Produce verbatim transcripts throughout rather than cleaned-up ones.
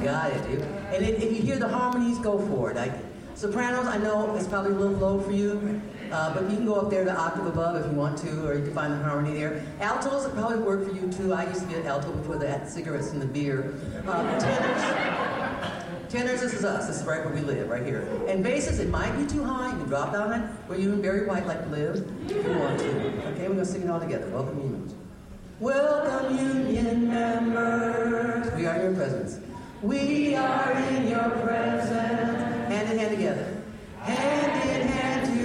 got it, dude. And if, if you hear the harmonies, go for it. Like, sopranos, I know it's probably a little low for you, uh, but you can go up there the octave above if you want to, or you can find the harmony there. Altos probably work for you too. I used to be an alto before they had cigarettes and the beer. Uh, tenors, tenors, this is us. This is right where we live, right here. And basses, it might be too high. You can drop down it, where you and Barry White like to live, if you want to. Okay, we're gonna sing it all together. Welcome unions. Welcome union members. We are in your presence. We are in your presence. Hand in hand together. Hand in hand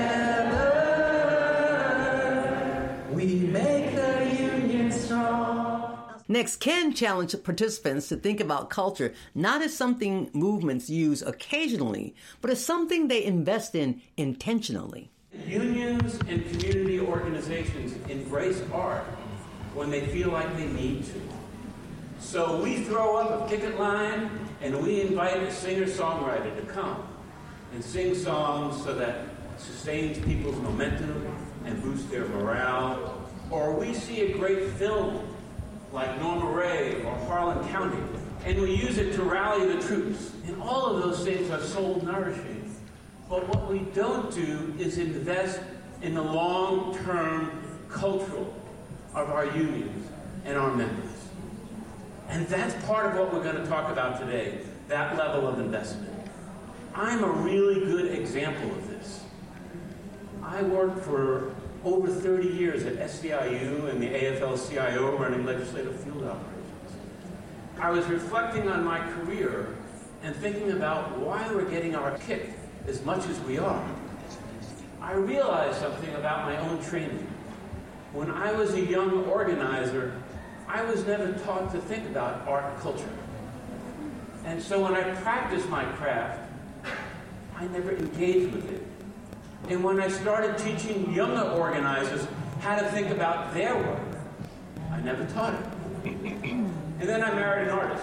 together. We make the union strong. Next, Ken challenged participants to think about culture not as something movements use occasionally, but as something they invest in intentionally. Unions and community organizations embrace art when they feel like they need to. So we throw up a picket line and we invite a singer-songwriter to come and sing songs so that it sustains people's momentum and boosts their morale. Or we see a great film like Norma Ray or Harlan County, and we use it to rally the troops. And all of those things are soul nourishing. But what we don't do is invest in the long-term cultural of our unions and our members. And that's part of what we're going to talk about today, that level of investment. I'm a really good example of this. I worked for over thirty years at S C I U and the A F L C I O running legislative field operations. I was reflecting on my career and thinking about why we're getting our kick as much as we are. I realized something about my own training. When I was a young organizer, I was never taught to think about art and culture. And so when I practiced my craft, I never engaged with it. And when I started teaching younger organizers how to think about their work, I never taught it. And then I married an artist.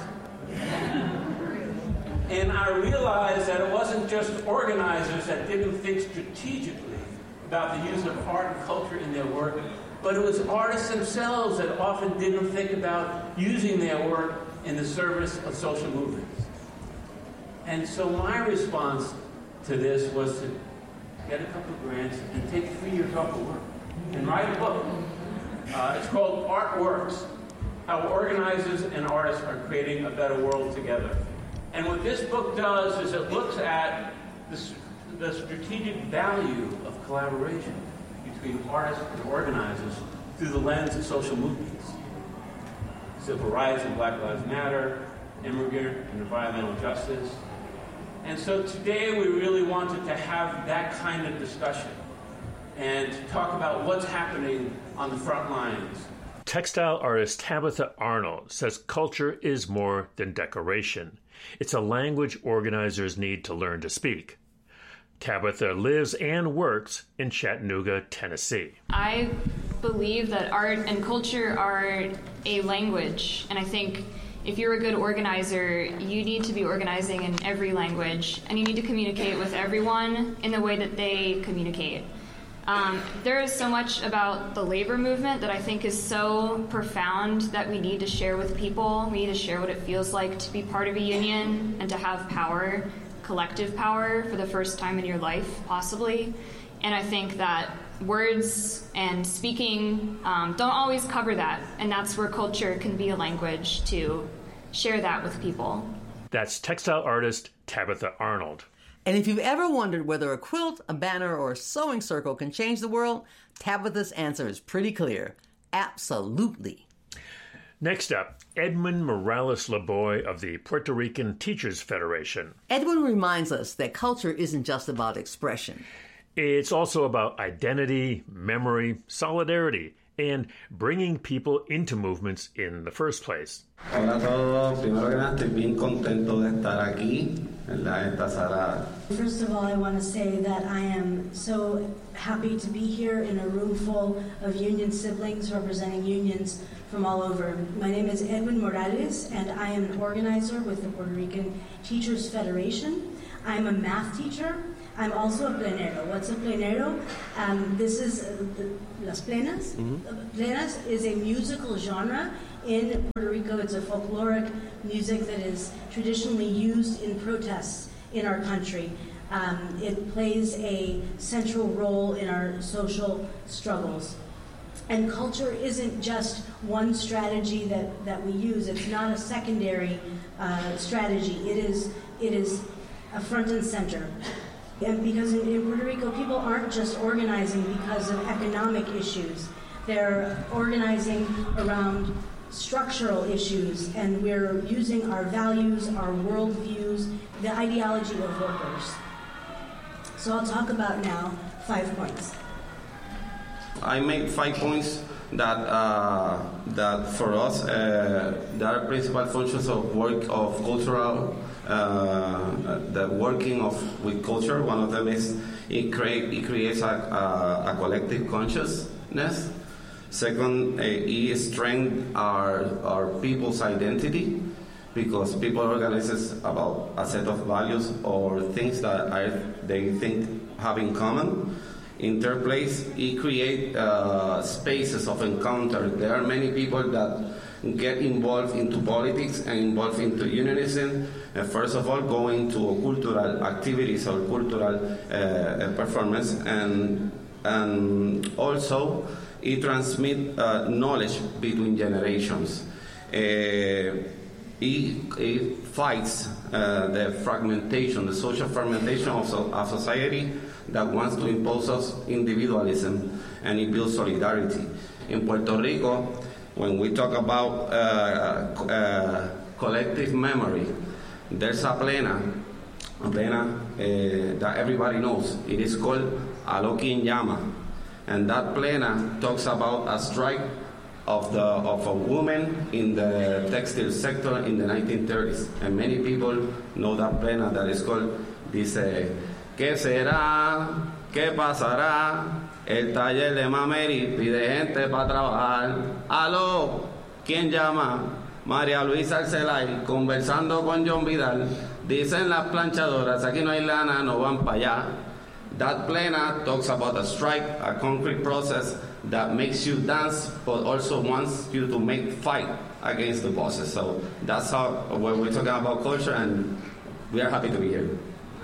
And I realized that it wasn't just organizers that didn't think strategically about the use of art and culture in their work, but it was artists themselves that often didn't think about using their work in the service of social movements. And so my response to this was to get a couple of grants and take three years off of work and write a book. Uh, it's called Art Works, How Organizers and Artists Are Creating a Better World Together. And what this book does is it looks at the, the strategic value of collaboration between artists and organizers through the lens of social movements. Civil rights and Black Lives Matter, immigrant and environmental justice. And so today we really wanted to have that kind of discussion and to talk about what's happening on the front lines. Textile artist Tabitha Arnold says culture is more than decoration. It's a language organizers need to learn to speak. Tabitha lives and works in Chattanooga, Tennessee. I believe that art and culture are a language, and I think if you're a good organizer, you need to be organizing in every language, and you need to communicate with everyone in the way that they communicate. Um, there is so much about the labor movement that I think is so profound that we need to share with people. We need to share what it feels like to be part of a union and to have power, collective power, for the first time in your life, possibly. And I think that words and speaking um, don't always cover that, and that's where culture can be a language to share that with people. That's textile artist Tabitha Arnold. And if you've ever wondered whether a quilt, a banner, or a sewing circle can change the world, Tabitha's answer is pretty clear. Absolutely. Next up, Edwin Morales-Laboy of the Puerto Rican Teachers Federation. Edwin reminds us that culture isn't just about expression. It's also about identity, memory, solidarity, and bringing people into movements in the first place. Hola a todos. Primero que nada, estoy bien contento de estar aquí en esta sala. First of all, I want to say that I am so happy to be here in a room full of union siblings representing unions from all over. My name is Edwin Morales, and I am an organizer with the Puerto Rican Teachers Federation. I'm a math teacher. I'm also a plenero. What's a plenero? Um, this is uh, the, Las Plenas. Mm-hmm. Plenas is a musical genre In Puerto Rico, it's a folkloric music that is traditionally used in protests in our country. Um, it plays a central role in our social struggles. And culture isn't just one strategy that, that we use. It's not a secondary uh, strategy. It is, it is a front and center. And because in, in Puerto Rico, people aren't just organizing because of economic issues. They're organizing around structural issues, and we're using our values, our worldviews, the ideology of workers. So I'll talk about now five points. I made five points that uh, that for us uh, there are principal functions of work of cultural uh, the working of with culture. One of them is it create it creates a, a, a collective consciousness. Second, uh, it strengthens our our people's identity, because people organize about a set of values or things that are, they think have in common. In third place, it creates uh, spaces of encounter. There are many people that get involved into politics and involved into unionism. Uh, first of all, going to cultural activities or cultural uh, performance, and and also it transmits uh, knowledge between generations. Uh, It, it fights uh, the fragmentation, the social fragmentation of so, a society that wants to impose us individualism, and it builds solidarity. In Puerto Rico, when we talk about uh, uh, collective memory, there's a plena, a plena uh, that everybody knows. It is called Alo Quien Llama, and that plena talks about a strike of the of a woman in the textile sector in the nineteen thirties, and many people know that plena that is called dice ¿Qué será? ¿Qué pasará? El taller de Mameri pide gente para trabajar. Aló, ¿quién llama? María Luisa Arcelay, conversando con John Vidal. Dicen las planchadoras, aquí no hay lana, no van para allá. That plena talks about a strike, a concrete process that makes you dance, but also wants you to make fight against the bosses. So that's how when we're talking about culture, and we are happy to be here.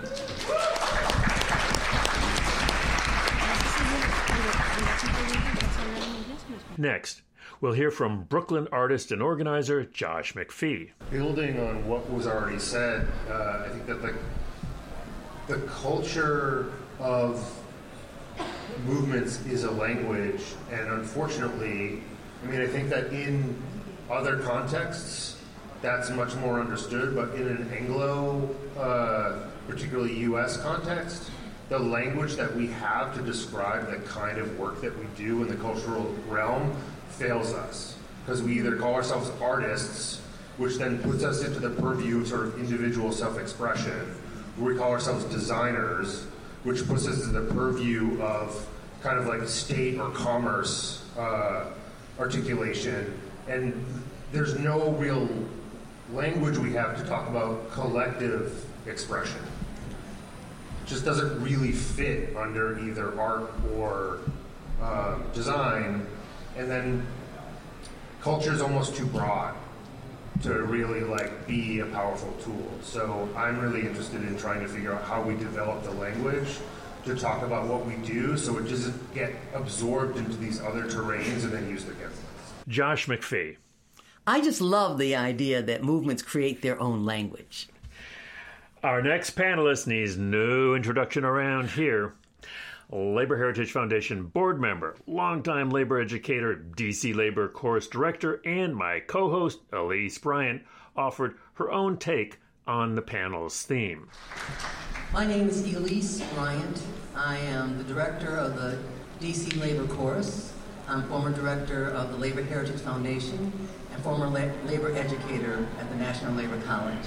Next, we'll hear from Brooklyn artist and organizer Josh McPhee. Building on what was already said, uh, I think that the the culture of movements is a language, and unfortunately, I mean, I think that in other contexts, that's much more understood, but in an Anglo, uh, particularly U S context, the language that we have to describe the kind of work that we do in the cultural realm fails us, because we either call ourselves artists, which then puts us into the purview of sort of individual self-expression, or we call ourselves designers, which puts us in the purview of kind of like state or commerce uh, articulation. And there's no real language we have to talk about collective expression. It just doesn't really fit under either art or uh, design. And then culture is almost too broad to really like be a powerful tool. So I'm really interested in trying to figure out how we develop the language to talk about what we do so it doesn't get absorbed into these other terrains and then used against us. Josh McPhee. I just love the idea that movements create their own language. Our next panelist needs no introduction around here. Labor Heritage Foundation board member, longtime labor educator, D C Labor Course director, and my co-host, Elise Bryant, offered her own take on the panel's theme. My name is Elise Bryant. I am the director of the D C Labor Course. I'm former director of the Labor Heritage Foundation and former la- labor educator at the National Labor College.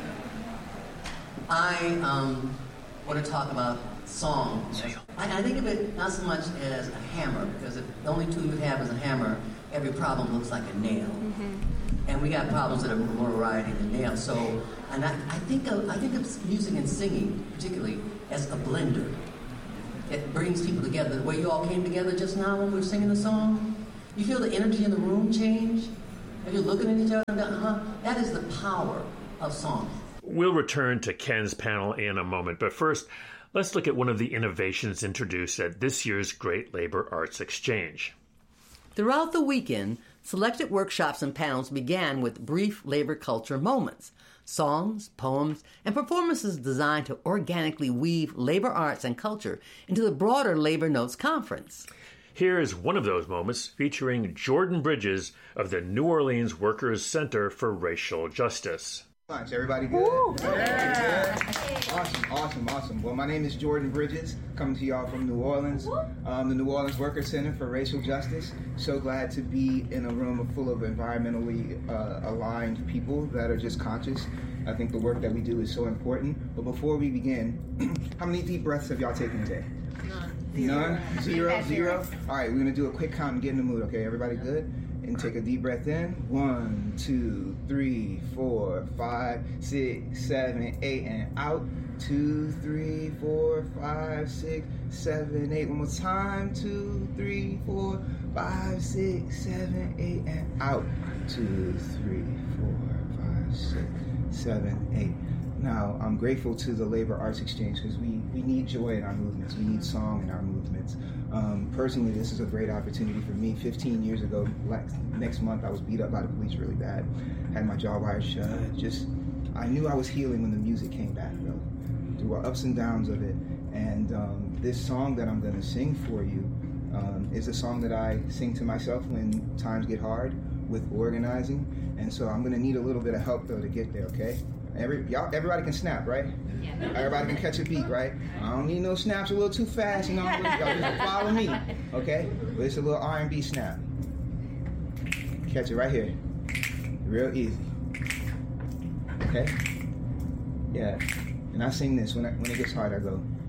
I um, want to talk about song. I, I think of it not so much as a hammer, because if the only tool you have is a hammer, every problem looks like a nail. Mm-hmm. And we got problems that are more variety than nails. So, and I, I think of I think of music and singing, particularly, as a blender. It brings people together. The way you all came together just now when we were singing the song, you feel the energy in the room change. If you're looking at each other and going, uh-huh, that is the power of song. We'll return to Ken's panel in a moment, but first, let's look at one of the innovations introduced at this year's Great Labor Arts Exchange. Throughout the weekend, selected workshops and panels began with brief labor culture moments, songs, poems, and performances designed to organically weave labor arts and culture into the broader Labor Notes Conference. Here is one of those moments featuring Jordan Bridges of the New Orleans Workers Center for Racial Justice. Lunch, everybody good? Yeah. Awesome, awesome, awesome. Well, my name is Jordan Bridges, coming to y'all from New Orleans, um, the New Orleans Workers Center for Racial Justice. So glad to be in a room full of environmentally uh, aligned people that are just conscious. I think the work that we do is so important. But before we begin, how many deep breaths have y'all taken today? None. None? Zero? Zero? All right, we're going to do a quick count and get in the mood, okay? Everybody good? And take a deep breath in. One, two, three, four, five, six, seven, eight, and out. Two, three, four, five, six, seven, eight. One more time. Two, three, four, five, six, seven, eight, and out. Two, three, four, five, six, seven, eight. Now, I'm grateful to the Labor Arts Exchange because we, we need joy in our movements. We need song in our movements. Um, personally, this is a great opportunity for me. fifteen years ago, like, next month, I was beat up by the police really bad. Had my jaw wired shut. Just, I knew I was healing when the music came back, though, through our ups and downs of it. And um, this song that I'm going to sing for you um, is a song that I sing to myself when times get hard with organizing. And so I'm going to need a little bit of help, though, to get there, okay? Every, y'all, everybody can snap, right? Yeah. Everybody can catch a beat, right? I don't need no snaps a little too fast, you know? Y'all just follow me, okay? But it's a little R and B snap. Catch it right here. Real easy. Okay? Yeah. And I sing this. When, I, when it gets hard, I go...